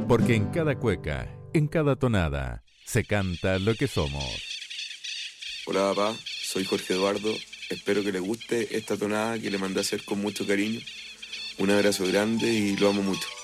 Porque en cada cueca, en cada tonada, se canta lo que somos. Hola papá, soy Jorge Eduardo. Espero que le guste esta tonada que le mandé a hacer con mucho cariño. Un abrazo grande y lo amo mucho.